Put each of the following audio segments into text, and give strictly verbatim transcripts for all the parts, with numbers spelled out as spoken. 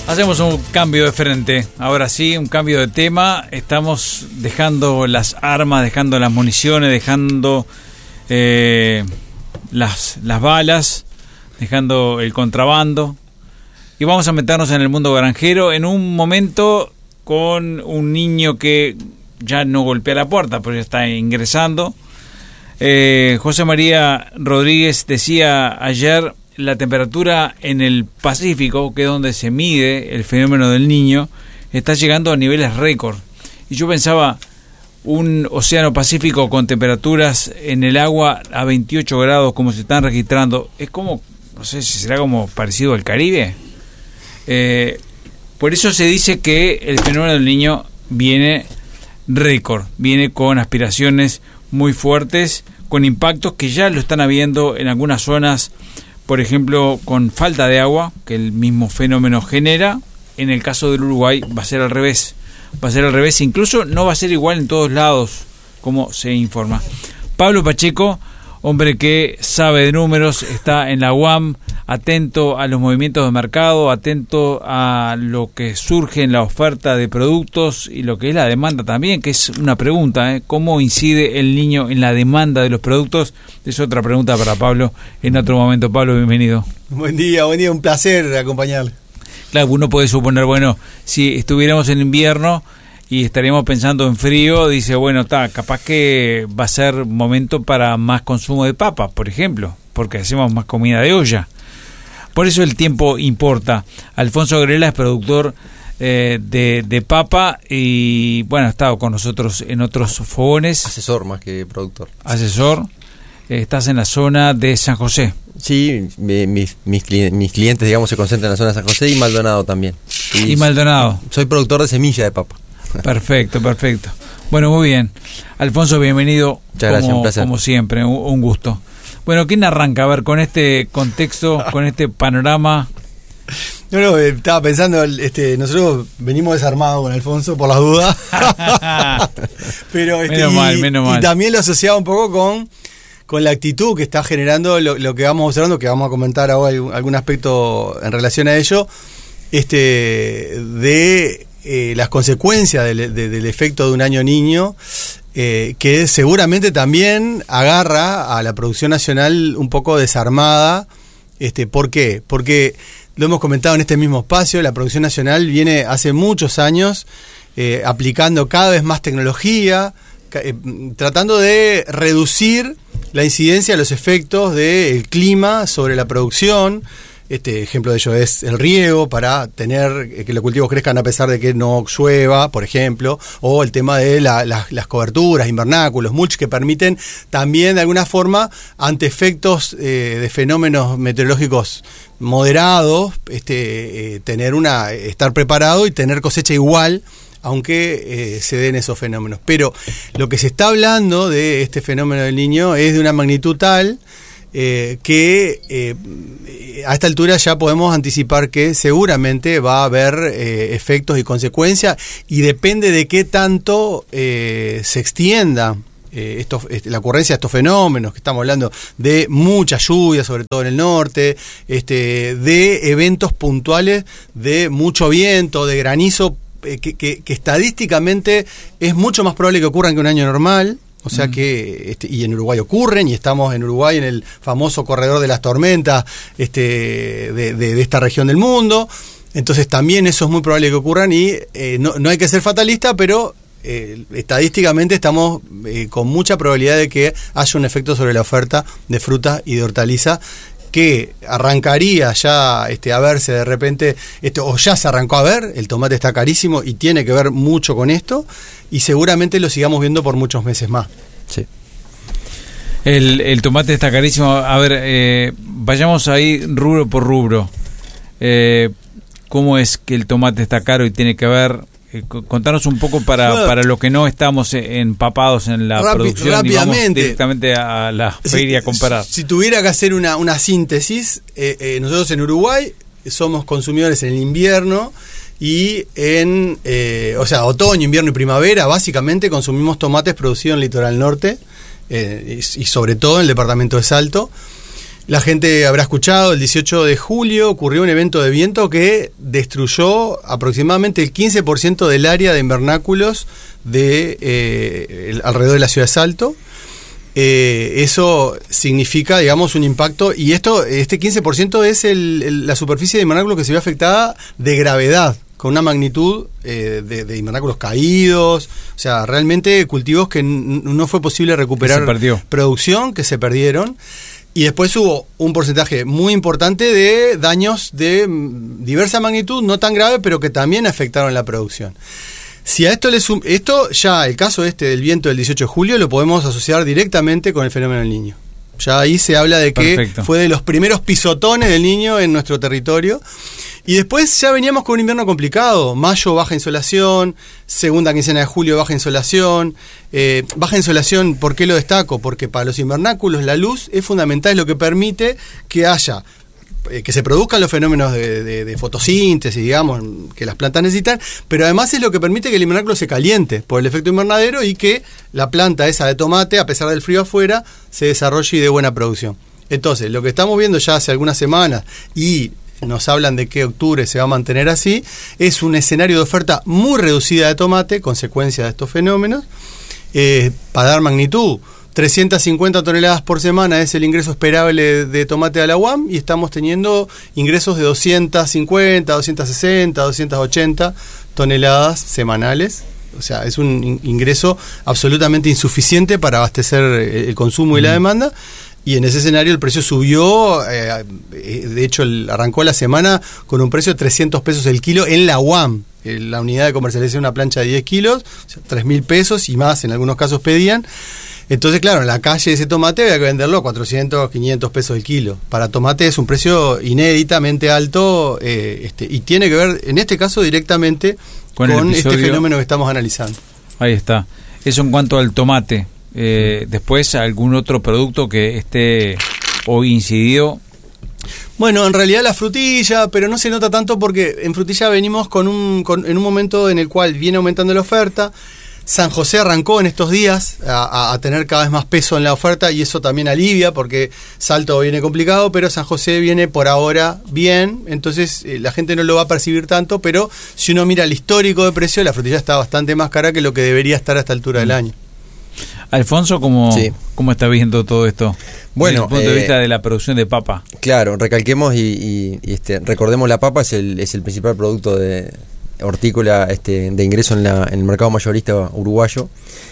Hacemos un cambio de frente, ahora sí, un cambio de tema. Estamos dejando las armas, dejando las municiones, dejando eh, las, las balas, dejando el contrabando. Y vamos a meternos en el mundo granjero en un momento con un niño que ya no golpea la puerta, pero ya está ingresando. Eh, José María Rodríguez decía ayer: la temperatura en el Pacífico, que es donde se mide el fenómeno del Niño, está llegando a niveles récord. Y yo pensaba, un océano Pacífico con temperaturas en el agua a veintiocho grados, como se están registrando, es como, no sé si será como parecido al Caribe. Eh, por eso se dice que el fenómeno del Niño viene récord, viene con aspiraciones muy fuertes, con impactos que ya lo están habiendo en algunas zonas, por ejemplo, con falta de agua, que el mismo fenómeno genera. En el caso del Uruguay va a ser al revés, va a ser al revés, incluso no va a ser igual en todos lados, como se informa. Pablo Pacheco, hombre que sabe de números, está en la U A M, atento a los movimientos de mercado, atento a lo que surge en la oferta de productos y lo que es la demanda también, que es una pregunta, ¿eh? ¿Cómo incide el Niño en la demanda de los productos? Es otra pregunta para Pablo en otro momento. Pablo, bienvenido. Buen día, buen día, un placer acompañarle. Claro, uno puede suponer, bueno, si estuviéramos en invierno y estaríamos pensando en frío, dice, bueno, está, capaz que va a ser momento para más consumo de papas, por ejemplo, porque hacemos más comida de olla. Por eso el tiempo importa. Alfonso Grela es productor eh, de, de papa y, bueno, ha estado con nosotros en otros fogones. Asesor más que productor. Asesor. Eh, estás en la zona de San José. Sí, mi, mis, mis, clientes, mis clientes, digamos, se concentran en la zona de San José y Maldonado también. Y, y Maldonado. Soy productor de semilla de papa. Perfecto, perfecto. Bueno, muy bien. Alfonso, bienvenido. Muchas gracias, como, un placer. Como siempre, un, un gusto. Bueno, ¿quién arranca? A ver, con este contexto, con este panorama. No, no, estaba pensando, este, nosotros venimos desarmados con Alfonso por las dudas. Pero este, menos y, mal, menos y mal. también lo asociaba un poco con, con la actitud que está generando lo, lo que vamos observando, que vamos a comentar ahora algún, algún aspecto en relación a ello, este, de eh, las consecuencias del, de, del efecto de un año niño. Eh, que seguramente también agarra a la producción nacional un poco desarmada. Este, ¿por qué? Porque lo hemos comentado en este mismo espacio, la producción nacional viene hace muchos años eh, aplicando cada vez más tecnología, eh, tratando de reducir la incidencia de los efectos del clima sobre la producción. Este ejemplo de ello es el riego, para tener que los cultivos crezcan a pesar de que no llueva, por ejemplo, o el tema de la, la, las coberturas, invernáculos, mulch, que permiten también de alguna forma, ante efectos eh, de fenómenos meteorológicos moderados, este, eh, tener una, estar preparado y tener cosecha igual, aunque eh, se den esos fenómenos. Pero lo que se está hablando de este fenómeno del Niño es de una magnitud tal Eh, que eh, a esta altura ya podemos anticipar que seguramente va a haber eh, efectos y consecuencias, y depende de qué tanto eh, se extienda eh, esto, este, la ocurrencia de estos fenómenos, que estamos hablando de mucha lluvia, sobre todo en el norte, este, de eventos puntuales de mucho viento, de granizo, eh, que, que, que estadísticamente es mucho más probable que ocurran que un año normal. O sea que, este, y en Uruguay ocurren, y estamos en Uruguay en el famoso corredor de las tormentas este, de, de, de esta región del mundo. Entonces también eso es muy probable que ocurran, y eh, no, no hay que ser fatalista, pero eh, estadísticamente estamos eh, con mucha probabilidad de que haya un efecto sobre la oferta de fruta y de hortaliza, que arrancaría ya este, a verse de repente, este, o ya se arrancó a ver. El tomate está carísimo y tiene que ver mucho con esto, y seguramente lo sigamos viendo por muchos meses más. Sí. El, el tomate está carísimo. A ver, eh, vayamos ahí rubro por rubro. Eh, ¿Cómo es que el tomate está caro y tiene que ver? Eh, contanos un poco para, bueno, para los que no estamos empapados en la Rápi- producción rápidamente, y vamos directamente a la feria a comparar. Si, si tuviera que hacer una, una síntesis, eh, eh, nosotros en Uruguay somos consumidores en el invierno y en, eh, o sea, otoño, invierno y primavera, básicamente consumimos tomates producidos en el litoral norte, eh, y, y sobre todo en el departamento de Salto. La gente habrá escuchado, el dieciocho de julio ocurrió un evento de viento que destruyó aproximadamente el quince por ciento del área de invernáculos de eh, el, alrededor de la ciudad de Salto. Eh, eso significa, digamos, un impacto, y esto, este quince por ciento es el, el, la superficie de invernáculos que se vio afectada de gravedad, con una magnitud eh, de, de invernáculos caídos, o sea, realmente cultivos que n- no fue posible recuperar producción, que se perdieron. Y después hubo un porcentaje muy importante de daños de diversa magnitud, no tan grave, pero que también afectaron la producción. Si a esto le sum- esto ya, el caso este del viento del dieciocho de julio, lo podemos asociar directamente con el fenómeno del Niño. Ya ahí se habla de que Perfecto. Fue de los primeros pisotones del Niño en nuestro territorio. Y después ya veníamos con un invierno complicado. Mayo, baja insolación. Segunda quincena de julio, baja insolación. Eh, baja insolación, ¿por qué lo destaco? Porque para los invernáculos la luz es fundamental, es lo que permite que haya, eh, que se produzcan los fenómenos de, de, de fotosíntesis, digamos, que las plantas necesitan, pero además es lo que permite que el invernáculo se caliente por el efecto invernadero y que la planta esa de tomate, a pesar del frío afuera, se desarrolle y dé buena producción. Entonces, lo que estamos viendo ya hace algunas semanas, y nos hablan de que octubre se va a mantener así, es un escenario de oferta muy reducida de tomate, consecuencia de estos fenómenos. Eh, para dar magnitud, trescientas cincuenta toneladas por semana es el ingreso esperable de tomate a la U A M, y estamos teniendo ingresos de doscientas cincuenta, doscientas sesenta, doscientas ochenta toneladas semanales. O sea, es un ingreso absolutamente insuficiente para abastecer el consumo y la demanda. Y en ese escenario el precio subió, eh, de hecho el, arrancó la semana con un precio de trescientos pesos el kilo en la U A M, la unidad de comercialización, una plancha de diez kilos, o sea, tres mil pesos y más en algunos casos pedían. Entonces, claro, en la calle ese tomate había que venderlo a cuatrocientos, quinientos pesos el kilo. Para tomate es un precio inéditamente alto, eh, este, y tiene que ver, en este caso, directamente con, con este fenómeno que estamos analizando. Ahí está. Eso en cuanto al tomate. Eh, después, ¿algún otro producto que esté hoy incidido? Bueno, en realidad la frutilla, pero no se nota tanto porque en frutilla venimos con un, con, en un momento en el cual viene aumentando la oferta. San José arrancó en estos días a, a tener cada vez más peso en la oferta, y eso también alivia porque Salto viene complicado, pero San José viene por ahora bien, entonces eh, la gente no lo va a percibir tanto, pero si uno mira el histórico de precio, la frutilla está bastante más cara que lo que debería estar a esta altura del año. Alfonso, ¿cómo, sí. ¿cómo está viendo todo esto? Bueno, desde el punto eh, de vista de la producción de papa. Claro, recalquemos y, y, y este, recordemos, la papa es el, es el principal producto de hortícola este, de ingreso en, la, en el mercado mayorista uruguayo.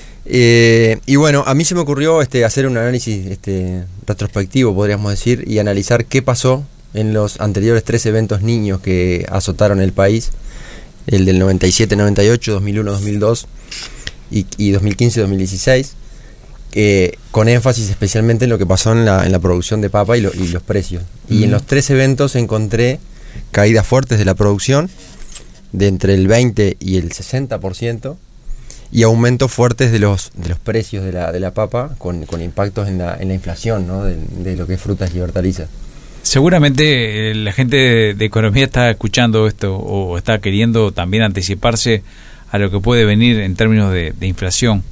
Eh, y bueno, a mí se me ocurrió este, hacer un análisis este, retrospectivo, podríamos decir, y analizar qué pasó en los anteriores tres eventos niños que azotaron el país, el del noventa y siete noventa y ocho, dos mil uno dos mil dos y, y dos mil quince dos mil dieciséis, eh, con énfasis especialmente en lo que pasó en la, en la producción de papa y, lo, y los precios. Mm. Y en los tres eventos encontré caídas fuertes de la producción, de entre el veinte y el sesenta por ciento, y aumentos fuertes de los de los precios de la de la papa, con, con impactos en la en la inflación, ¿no? de, de lo que es frutas y hortalizas. Seguramente eh, la gente de, de economía está escuchando esto o está queriendo también anticiparse a lo que puede venir en términos de, de inflación.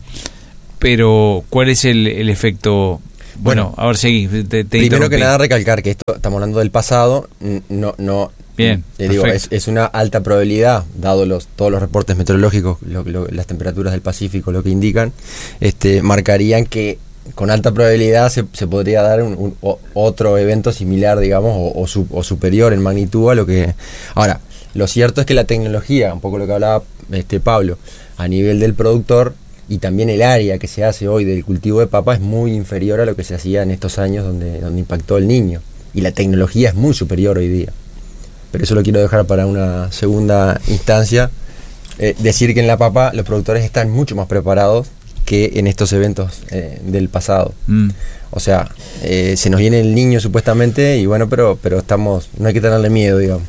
Pero ¿cuál es el, el efecto? Bueno, bueno, a ver, seguí. Te, te primero interrumpí. que nada recalcar que esto estamos hablando del pasado, no no Bien, te digo, es, es una alta probabilidad, dado los todos los reportes meteorológicos, lo, lo, las temperaturas del Pacífico, lo que indican, este, marcarían que con alta probabilidad se, se podría dar un, un, o, otro evento similar, digamos, o, o, su, o superior en magnitud a lo que... Ahora, lo cierto es que la tecnología, un poco lo que hablaba este Pablo, a nivel del productor, y también el área que se hace hoy del cultivo de papa es muy inferior a lo que se hacía en estos años donde, donde impactó el Niño, y la tecnología es muy superior hoy día. Pero eso lo quiero dejar para una segunda instancia. Eh, decir que en la papa los productores están mucho más preparados que en estos eventos eh, del pasado. Mm. O sea, eh, se nos viene el Niño supuestamente, y bueno, pero pero estamos, no hay que tenerle miedo, digamos.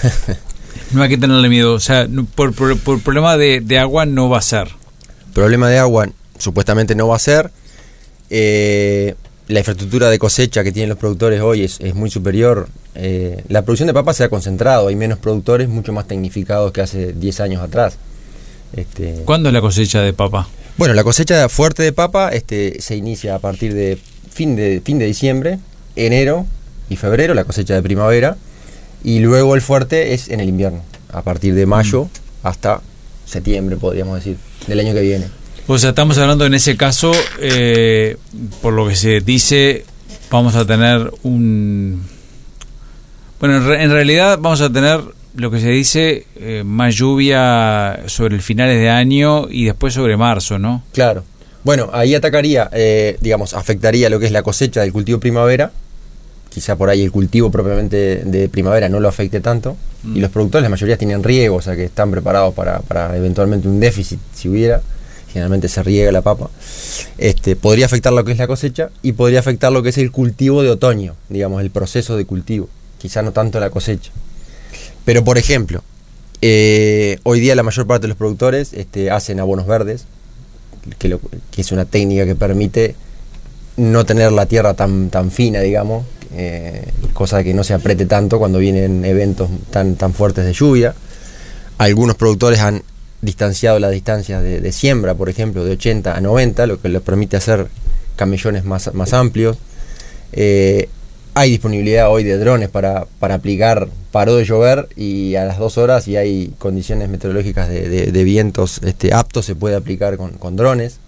No hay que tenerle miedo, o sea, por, por, por problema de, de agua no va a ser. Problema de agua supuestamente no va a ser. Eh, la infraestructura de cosecha que tienen los productores hoy es, es muy superior. Eh, la producción de papa se ha concentrado, hay menos productores mucho más tecnificados que hace diez años atrás. Este, ¿Cuándo es la cosecha de papa? Bueno, la cosecha fuerte de papa este, se inicia a partir de fin de fin de diciembre, enero, y febrero, la cosecha de primavera, y luego el fuerte es en el invierno, a partir de mayo mm. hasta septiembre, podríamos decir, del año que viene. O sea, estamos hablando en ese caso, eh, por lo que se dice, vamos a tener un... Bueno, en, re- en realidad vamos a tener lo que se dice eh, más lluvia sobre el finales de año y después sobre marzo, ¿no? Claro. Bueno, ahí atacaría, eh, digamos, afectaría lo que es la cosecha del cultivo primavera. Quizá por ahí el cultivo propiamente de primavera no lo afecte tanto. Mm. Y los productores, la mayoría tienen riego, o sea que están preparados para, para eventualmente un déficit, si hubiera. Generalmente se riega la papa. Este, podría afectar lo que es la cosecha y podría afectar lo que es el cultivo de otoño, digamos, el proceso de cultivo. Quizá no tanto la cosecha. Pero, por ejemplo, eh, hoy día la mayor parte de los productores este, hacen abonos verdes, que, lo, que es una técnica que permite no tener la tierra tan, tan fina, digamos, eh, cosa que no se apriete tanto cuando vienen eventos tan, tan fuertes de lluvia. Algunos productores han distanciado las distancias de, de siembra, por ejemplo, de ochenta a noventa, lo que les permite hacer camellones más, más amplios. Eh, hay disponibilidad hoy de drones para, para aplicar, paró de llover y a las dos horas, y hay condiciones meteorológicas de, de, de vientos este, aptos, se puede aplicar con, con drones.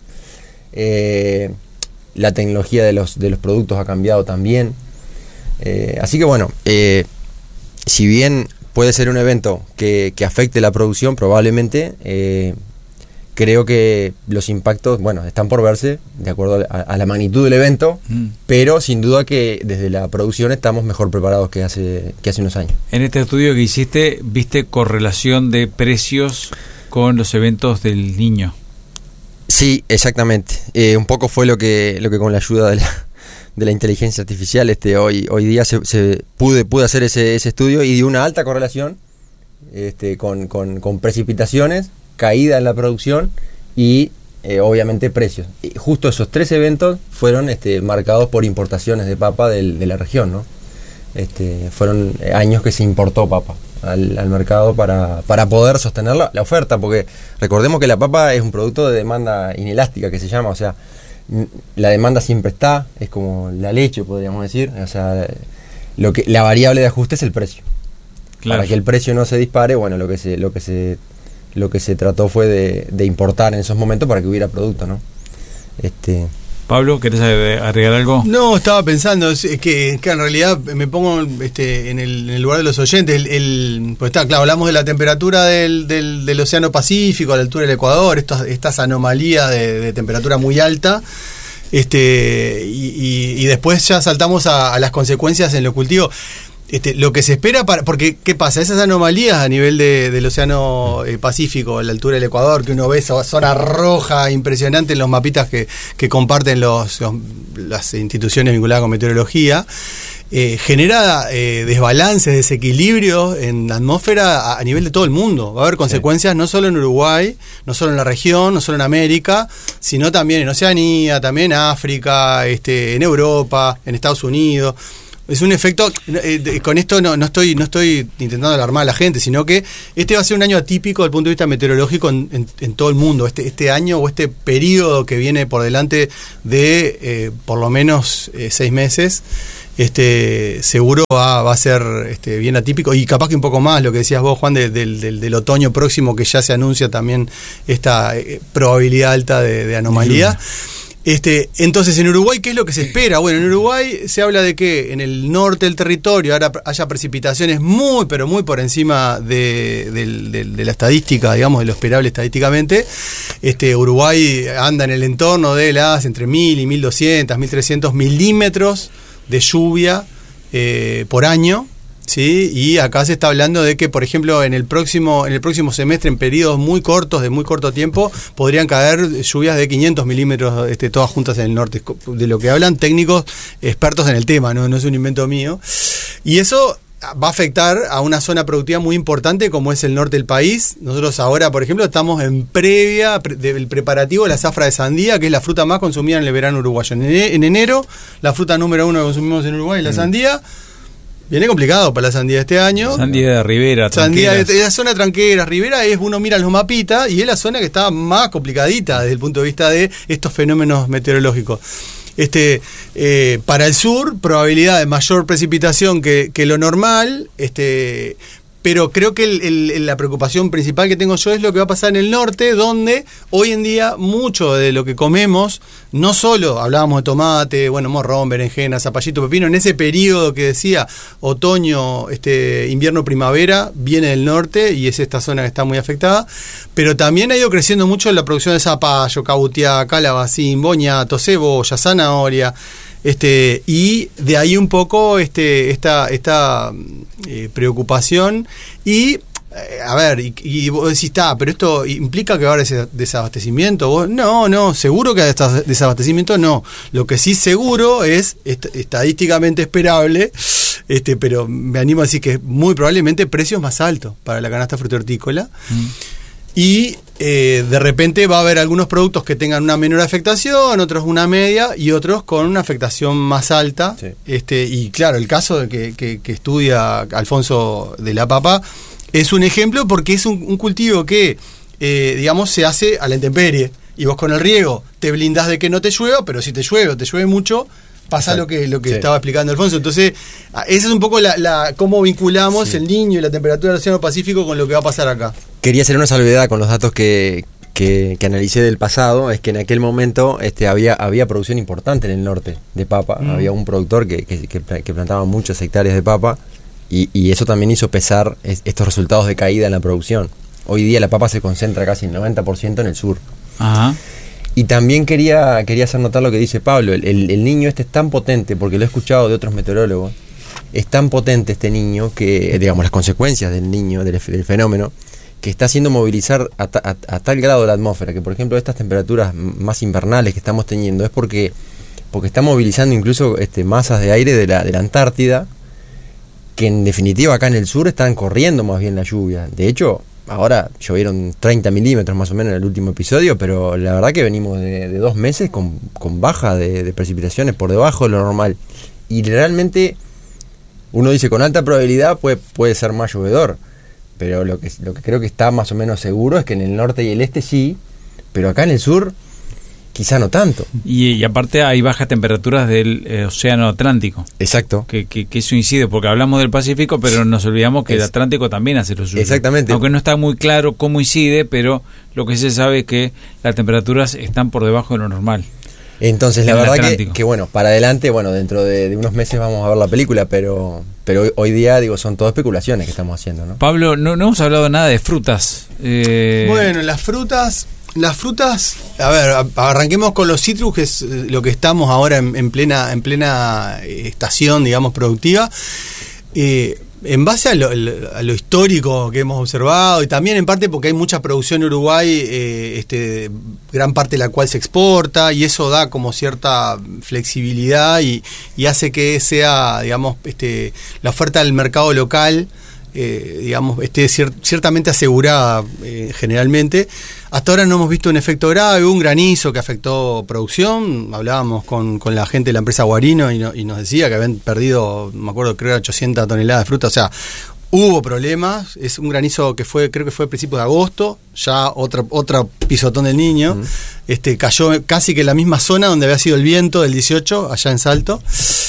Eh, la tecnología de los, de los productos ha cambiado también. Eh, así que bueno, eh, si bien puede ser un evento que, que afecte la producción, probablemente, eh, creo que los impactos, bueno, están por verse de acuerdo a, a la magnitud del evento, mm. pero sin duda que desde la producción estamos mejor preparados que hace, que hace unos años. En este estudio que hiciste, ¿viste correlación de precios con los eventos del Niño? Sí, exactamente. Eh, un poco fue lo que, lo que con la ayuda de la, de la inteligencia artificial este, hoy, hoy día se, se pude, pude hacer ese, ese estudio y dio una alta correlación este, con, con, con precipitaciones, caída en la producción y eh, obviamente precios. Y justo esos tres eventos fueron este, marcados por importaciones de papa del, de la región, ¿no? Este, fueron años que se importó papa al, al mercado para, para poder sostener la, la oferta, porque recordemos que la papa es un producto de demanda inelástica, que se llama, o sea, la demanda siempre está, es como la leche, podríamos decir, o sea, lo que, la variable de ajuste es el precio. Claro. Para que el precio no se dispare, bueno, lo que se, lo que se lo que se trató fue de, de importar en esos momentos para que hubiera producto, ¿no? Este Pablo, ¿querés agregar algo? No, estaba pensando que, que en realidad me pongo este, en, el, en el lugar de los oyentes. El, el, pues está, claro, hablamos de la temperatura del, del, del Océano Pacífico a la altura del Ecuador, estas, estas anomalías de, de temperatura muy alta. Este, y, y, y después ya saltamos a, a las consecuencias en los cultivos. Este, lo que se espera para, porque ¿qué pasa? Esas anomalías a nivel de, del Océano eh, Pacífico, a la altura del Ecuador, que uno ve esa zona roja impresionante en los mapitas que, que comparten los, los, las instituciones vinculadas con meteorología, eh, genera eh, desbalances, desequilibrios en la atmósfera a, a nivel de todo el mundo. Va a haber consecuencias sí. no solo en Uruguay, no solo en la región, no solo en América, sino también en Oceanía, también en África, este, en Europa, en Estados Unidos. Es un efecto, eh, con esto no, no estoy no estoy intentando alarmar a la gente, sino que este va a ser un año atípico desde el punto de vista meteorológico en, en, en todo el mundo. Este, este año o este periodo que viene por delante de eh, por lo menos eh, seis meses, este seguro va, va a ser este, bien atípico, y capaz que un poco más, lo que decías vos, Juan, de, de, del, del otoño próximo, que ya se anuncia también esta eh, probabilidad alta de, de anomalía. Este, entonces, en Uruguay, ¿qué es lo que se espera? Bueno, en Uruguay se habla de que en el norte del territorio ahora haya precipitaciones muy, pero muy por encima de, de, de, de la estadística, digamos, de lo esperable estadísticamente. Este, Uruguay anda en el entorno de las entre mil y mil doscientos, mil trescientos milímetros de lluvia eh, por año. Sí, y acá se está hablando de que, por ejemplo, en el próximo en el próximo semestre, en periodos muy cortos, de muy corto tiempo, podrían caer lluvias de quinientos milímetros, este, todas juntas en el norte, de lo que hablan técnicos expertos en el tema, no, no es un invento mío. Y eso va a afectar a una zona productiva muy importante como es el norte del país. Nosotros ahora, por ejemplo, estamos en previa del preparativo de la zafra de sandía, que es la fruta más consumida en el verano uruguayo. En enero, la fruta número uno que consumimos en Uruguay es la sandía. Viene complicado para la sandía este año. Sandía de Rivera, Sandía de, de la zona tranquera, Rivera, es uno mira los mapitas y es la zona que está más complicadita desde el punto de vista de estos fenómenos meteorológicos. Este, eh, para el sur, probabilidad de mayor precipitación que, que lo normal, este, pero creo que el, el, la preocupación principal que tengo yo es lo que va a pasar en el norte, donde hoy en día mucho de lo que comemos, no solo hablábamos de tomate, bueno, morrón, berenjena, zapallito, pepino, en ese periodo que decía otoño, este, invierno, primavera, viene del norte y es esta zona que está muy afectada, pero también ha ido creciendo mucho la producción de zapallo, cabutiá, calabacín, boñato, cebolla, zanahoria. Este, y de ahí un poco este, esta, esta eh, preocupación y, eh, a ver, y, y vos decís, está, pero esto implica que va a haber ese desabastecimiento. ¿Vos? No, no, seguro que hay desabastecimiento, no. Lo que sí seguro es est- estadísticamente esperable, este, pero me animo a decir que muy probablemente precios más altos para la canasta frutícola. Mm. Y eh, de repente va a haber algunos productos que tengan una menor afectación, otros una media y otros con una afectación más alta. Sí. Este, y claro, el caso de que, que, que estudia Alfonso de la Papa es un ejemplo porque es un, un cultivo que, eh, digamos, se hace a la intemperie. Y vos con el riego te blindás de que no te llueva, pero si te llueve o te llueve mucho, pasa lo que, lo que sí. estaba explicando Alfonso. Entonces, esa es un poco la, la cómo vinculamos sí. el Niño y la temperatura del Océano Pacífico con lo que va a pasar acá. Quería hacer una salvedad con los datos que, que, que analicé del pasado, es que en aquel momento este, había, había producción importante en el norte de papa, mm. había un productor que, que, que plantaba muchas hectáreas de papa y, y eso también hizo pesar es, estos resultados de caída en la producción. Hoy día la papa se concentra casi el noventa por ciento en el sur. Ajá. Y también quería, quería hacer notar lo que dice Pablo, el, el, el niño este es tan potente, porque lo he escuchado de otros meteorólogos, es tan potente este niño que, digamos, las consecuencias del niño, del, del fenómeno, que está haciendo movilizar a, ta, a, a tal grado la atmósfera, que por ejemplo estas temperaturas más invernales que estamos teniendo es porque, porque está movilizando incluso este, masas de aire de la, de la Antártida, que en definitiva acá en el sur están corriendo más bien la lluvia. De hecho, ahora llovieron treinta milímetros más o menos en el último episodio, pero la verdad que venimos de, de dos meses con, con baja de, de precipitaciones por debajo de lo normal. Y realmente uno dice con alta probabilidad puede, puede ser más llovedor, pero lo que, lo que creo que está más o menos seguro es que en el norte y el este sí, pero acá en el sur quizá no tanto. Y, y aparte hay bajas temperaturas del eh, océano Atlántico. Exacto. Que, que, que eso incide, porque hablamos del Pacífico, pero nos olvidamos que es, el Atlántico también hace lo suyo. Exactamente. Aunque no está muy claro cómo incide, pero lo que se sabe es que las temperaturas están por debajo de lo normal. Entonces la verdad que, que bueno, para adelante, bueno, dentro de, de unos meses vamos a ver la película, pero pero hoy, hoy día, digo, son todas especulaciones que estamos haciendo, ¿no? Pablo, no, no hemos hablado nada de frutas. Eh... Bueno, las frutas... Las frutas, a ver, arranquemos con los citrus, que es lo que estamos ahora en, en plena en plena estación, digamos, productiva. Eh, en base a lo, a lo histórico que hemos observado y también en parte porque hay mucha producción en Uruguay, eh, este, gran parte de la cual se exporta y eso da como cierta flexibilidad y, y hace que sea, digamos, este, la oferta del mercado local, eh, digamos, esté cier- ciertamente asegurada eh, generalmente. Hasta ahora no hemos visto un efecto grave, un granizo que afectó producción. Hablábamos con, con la gente de la empresa Guarino y, no, y nos decía que habían perdido, me acuerdo, creo que ochocientas toneladas de fruta. O sea, hubo problemas. Es un granizo que fue, creo que fue a principios de agosto, ya otra, otra pisotón del Niño. Uh-huh. Este, cayó casi que en la misma zona donde había sido el viento del dieciocho, allá en Salto.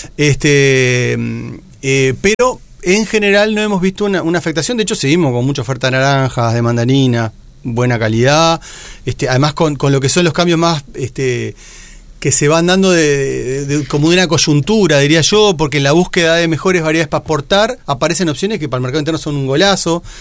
Este, eh, pero en general no hemos visto una, una afectación. De hecho, seguimos con mucha oferta de naranjas, de mandarina, buena calidad, este, además con, con lo que son los cambios más este, que se van dando de, de, de, como de una coyuntura, diría yo, porque en la búsqueda de mejores variedades para exportar aparecen opciones que para el mercado interno son un golazo.